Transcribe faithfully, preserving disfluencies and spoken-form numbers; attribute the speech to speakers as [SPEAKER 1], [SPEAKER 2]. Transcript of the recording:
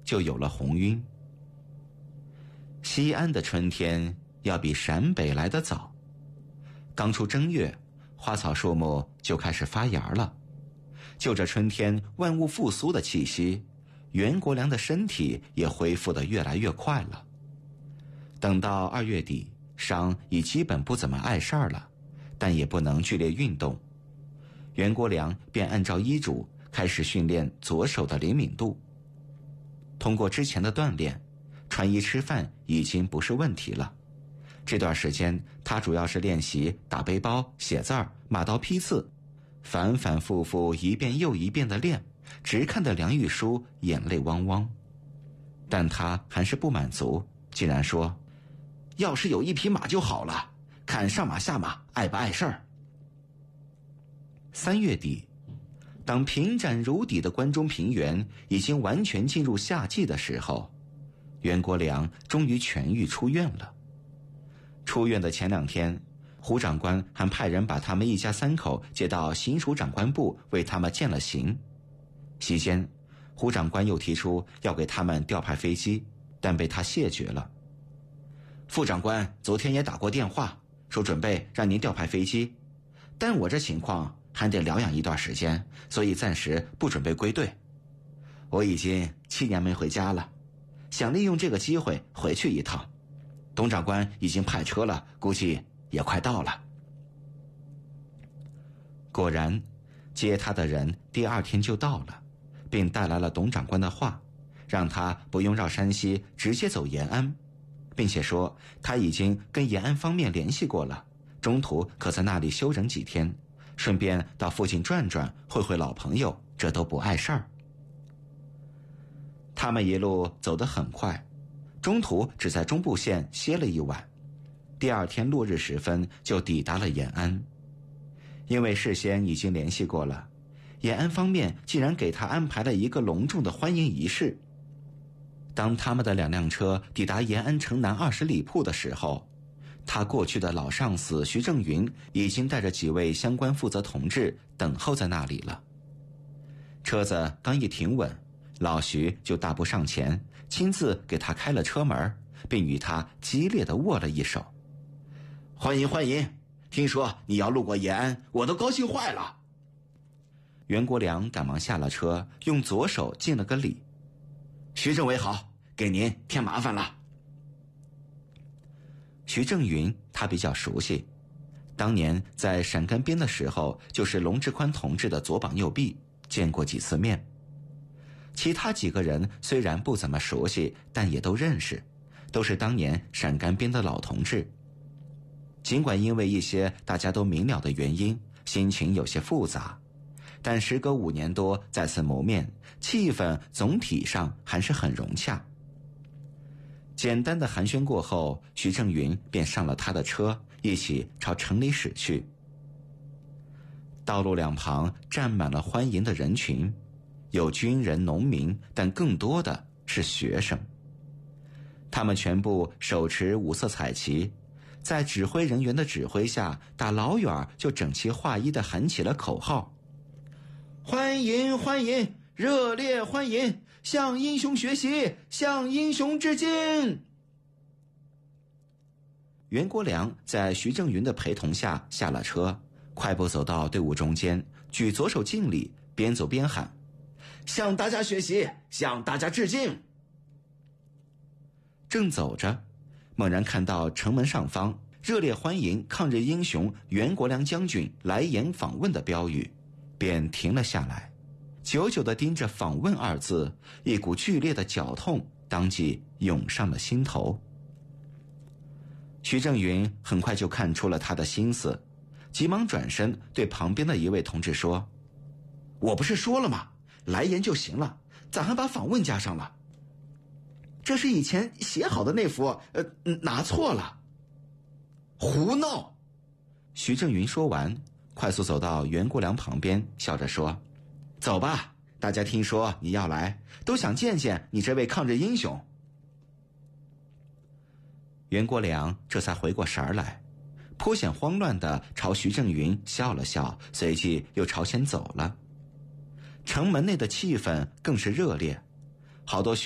[SPEAKER 1] 就有了红晕。西安的春天要比陕北来得早，刚出正月，花草树木就开始发芽了。就着春天万物复苏的气息，袁国良的身体也恢复得越来越快了。等到二月底，伤已基本不怎么碍事儿了，但也不能剧烈运动。袁国良便按照医嘱开始训练左手的灵敏度。通过之前的锻炼，穿衣吃饭已经不是问题了。这段时间他主要是练习打背包、写字儿、马刀批字，反反复复一遍又一遍的练，直看得梁玉书眼泪汪汪。但他还是不满足，竟然说：要是有一匹马就好了，看上马下马碍不碍事儿。三月底，当平展如砥的关中平原已经完全进入夏季的时候，袁国良终于痊愈出院了。出院的前两天，胡长官还派人把他们一家三口接到行署长官部为他们饯了行。席间，胡长官又提出要给他们调派飞机，但被他谢绝了。副长官昨天也打过电话，说准备让您调派飞机，但我这情况还得疗养一段时间，所以暂时不准备归队。我已经七年没回家了，想利用这个机会回去一趟。董长官已经派车了，估计也快到了。果然，接他的人第二天就到了，并带来了董长官的话，让他不用绕山西直接走延安，并且说他已经跟延安方面联系过了，中途可在那里休整几天，顺便到附近转转，会会老朋友，这都不碍事儿。他们一路走得很快，中途只在中部县歇了一晚，第二天落日时分就抵达了延安。因为事先已经联系过了，延安方面竟然给他安排了一个隆重的欢迎仪式。当他们的两辆车抵达延安城南二十里铺的时候，他过去的老上司徐正云已经带着几位相关负责同志等候在那里了。车子刚一停稳，老徐就大步上前，亲自给他开了车门，并与他激烈地握了一手。欢迎欢迎，听说你要路过延安，我都高兴坏了。袁国良赶忙下了车，用左手敬了个礼。徐政委好，给您添麻烦了。徐正云他比较熟悉，当年在陕甘边的时候就是龙志宽同志的左膀右臂，见过几次面。其他几个人虽然不怎么熟悉，但也都认识，都是当年陕甘边的老同志。尽管因为一些大家都明了的原因，心情有些复杂，但时隔五年多再次谋面，气氛总体上还是很融洽。简单的寒暄过后，徐正云便上了他的车，一起朝城里驶去。道路两旁站满了欢迎的人群，有军人、农民，但更多的是学生。他们全部手持五色彩旗，在指挥人员的指挥下，打老远就整齐划一地喊起了口号：欢迎欢迎，热烈欢迎，向英雄学习，向英雄致敬。袁国良在徐正云的陪同下下了车，快步走到队伍中间，举左手敬礼，边走边喊：向大家学习，向大家致敬。正走着，猛然看到城门上方热烈欢迎抗日英雄袁国良将军来延访问的标语，便停了下来，久久地盯着访问二字，一股剧烈的绞痛当即涌上了心头。徐正云很快就看出了他的心思，急忙转身对旁边的一位同志说：我不是说了吗？来延就行了，咋还把访问加上了？这是以前写好的那幅，呃，拿错了。胡闹！徐正云说完，快速走到袁国良旁边，笑着说：走吧，大家听说你要来，都想见见你这位抗日英雄。袁国良这才回过神来，颇显慌乱地朝徐正云笑了笑，随即又朝前走了。城门内的气氛更是热烈，好多学